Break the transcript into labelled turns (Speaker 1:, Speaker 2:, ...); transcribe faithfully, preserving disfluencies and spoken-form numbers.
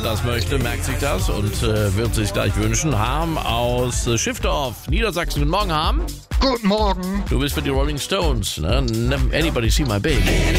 Speaker 1: das möchte, merkt sich das und äh, wird sich gleich wünschen. Harm aus äh, Schiffdorf, Niedersachsen. Guten Morgen, Harm.
Speaker 2: Guten Morgen.
Speaker 1: Du bist für die Rolling Stones, ne? Anybody see my baby?